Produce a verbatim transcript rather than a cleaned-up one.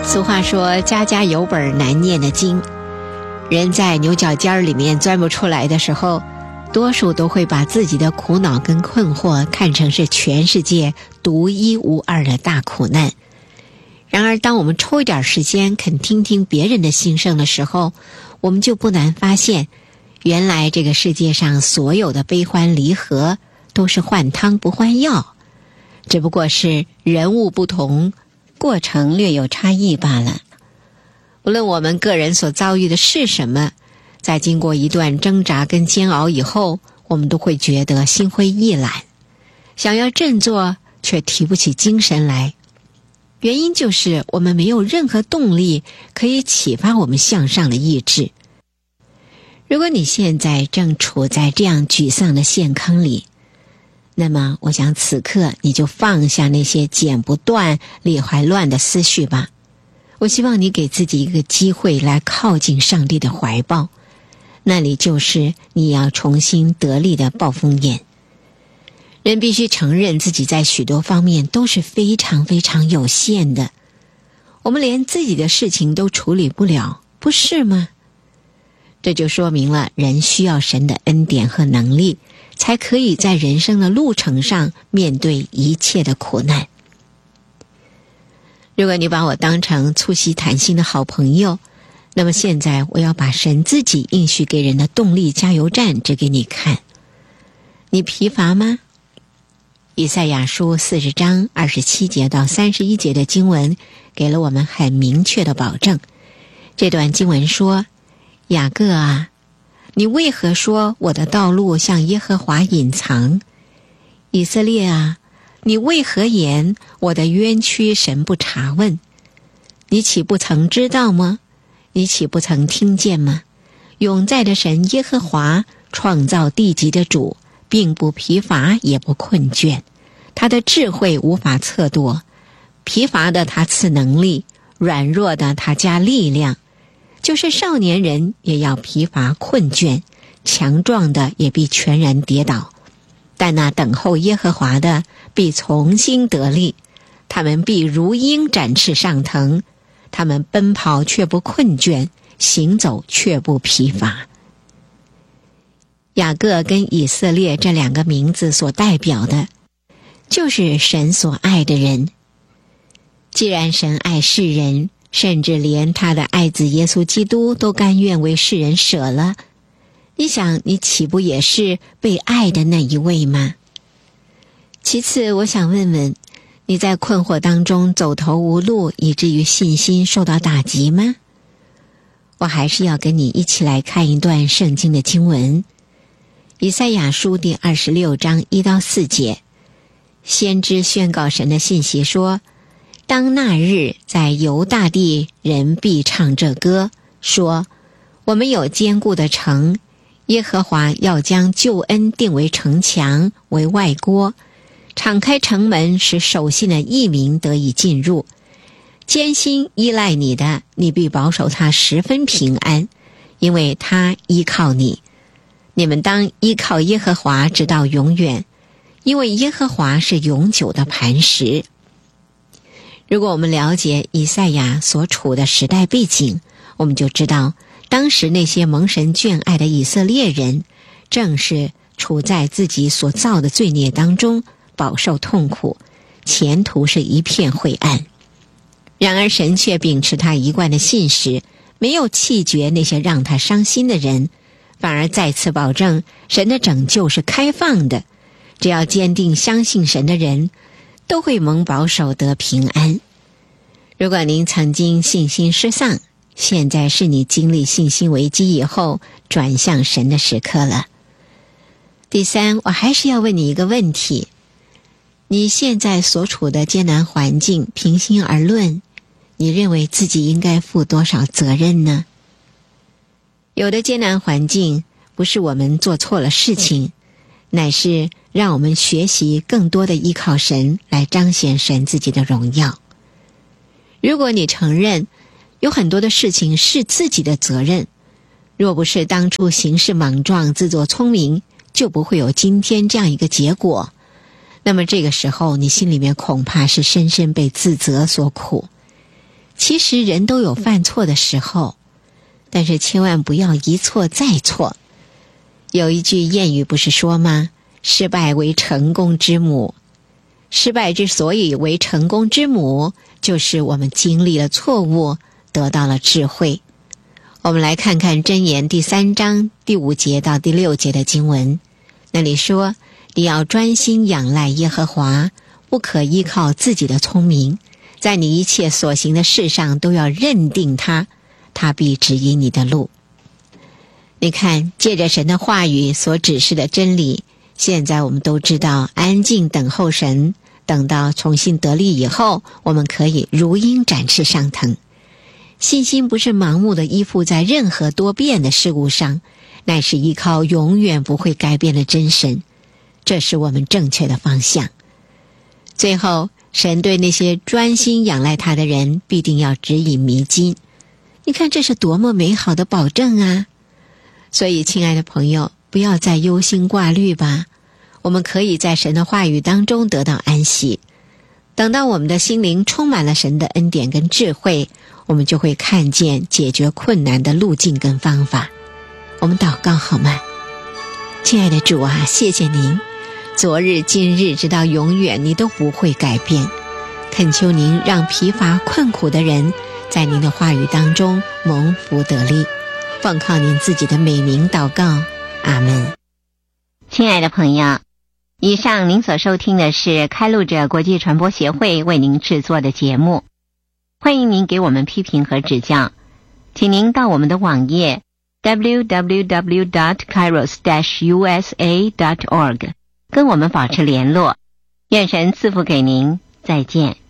俗话说家家有本难念的经，人在牛角尖里面钻不出来的时候，多数都会把自己的苦恼跟困惑看成是全世界独一无二的大苦难。然而当我们抽一点时间肯听听别人的心声的时候，我们就不难发现，原来这个世界上所有的悲欢离合都是换汤不换药，只不过是人物不同，过程略有差异罢了。无论我们个人所遭遇的是什么，在经过一段挣扎跟煎熬以后，我们都会觉得心灰意懒，想要振作却提不起精神来。原因就是我们没有任何动力可以启发我们向上的意志。如果你现在正处在这样沮丧的陷坑里，那么我想此刻你就放下那些剪不断理还乱的思绪吧。我希望你给自己一个机会来靠近上帝的怀抱，那里就是你要重新得力的暴风眼。人必须承认自己在许多方面都是非常非常有限的，我们连自己的事情都处理不了，不是吗？这就说明了人需要神的恩典和能力，才可以在人生的路程上面对一切的苦难。如果你把我当成促膝谈心的好朋友，那么现在我要把神自己应许给人的动力加油站指给你看。你疲乏吗？以赛亚书四十章二十七节到三十一节的经文给了我们很明确的保证。这段经文说，雅各啊，你为何说我的道路向耶和华隐藏？以色列啊，你为何言我的冤屈神不查问？你岂不曾知道吗？你岂不曾听见吗？永在的神耶和华，创造地极的主，并不疲乏也不困倦，他的智慧无法测度，疲乏的他赐能力，软弱的他加力量，就是少年人也要疲乏困倦，强壮的也必全然跌倒。但那等候耶和华的必重新得力，他们必如鹰展翅上腾，他们奔跑却不困倦，行走却不疲乏。雅各跟以色列这两个名字所代表的，就是神所爱的人。既然神爱世人，甚至连他的爱子耶稣基督都甘愿为世人舍了，你想你岂不也是被爱的那一位吗？其次，我想问问，你在困惑当中走投无路，以至于信心受到打击吗？我还是要跟你一起来看一段圣经的经文，以赛亚书第二十六章一到四节，先知宣告神的信息说，当那日，在犹大地人必唱这歌，说，我们有坚固的城，耶和华要将救恩定为城墙，为外郭，敞开城门，使守信的义民得以进入。艰辛依赖你的，你必保守他十分平安，因为他依靠你。你们当依靠耶和华直到永远，因为耶和华是永久的磐石。如果我们了解以赛亚所处的时代背景，我们就知道当时那些蒙神眷爱的以色列人，正是处在自己所造的罪孽当中，饱受痛苦，前途是一片灰暗。然而神却秉持他一贯的信实，没有弃绝那些让他伤心的人，反而再次保证神的拯救是开放的，只要坚定相信神的人，都会蒙保守得平安。如果您曾经信心失丧，现在是你经历信心危机以后转向神的时刻了。第三，我还是要问你一个问题，你现在所处的艰难环境，平心而论，你认为自己应该负多少责任呢？有的艰难环境不是我们做错了事情，乃是让我们学习更多的依靠神，来彰显神自己的荣耀。如果你承认有很多的事情是自己的责任，若不是当初行事莽撞，自作聪明，就不会有今天这样一个结果，那么这个时候你心里面恐怕是深深被自责所苦。 其实人都有犯错的时候，但是千万不要一错再错。有一句谚语不是说吗？失败为成功之母。失败之所以为成功之母，就是我们经历了错误，得到了智慧。我们来看看箴言第三章第五节到第六节的经文，那里说，你要专心仰赖耶和华，不可依靠自己的聪明，在你一切所行的事上都要认定他，他必指引你的路。你看，借着神的话语所指示的真理，现在我们都知道安静等候神，等到重新得力以后，我们可以如鹰展翅上腾。信心不是盲目的依附在任何多变的事物上，乃是依靠永远不会改变的真神，这是我们正确的方向。最后，神对那些专心仰赖他的人必定要指引迷津。你看，这是多么美好的保证啊！所以亲爱的朋友，不要再忧心挂虑吧，我们可以在神的话语当中得到安息。等到我们的心灵充满了神的恩典跟智慧，我们就会看见解决困难的路径跟方法。我们祷告好吗？亲爱的主啊，谢谢您，昨日今日直到永远你都不会改变。恳求您让疲乏困苦的人在您的话语当中蒙福得力，奉靠您自己的美名祷告，阿们。 亲爱的朋友，以上您所收听的是开路者国际传播协会为您制作的节目，欢迎您给我们批评和指教，请您到我们的网页 double-u double-u double-u dot kairos dash u s a dot org 跟我们保持联络。愿神赐福给您，再见。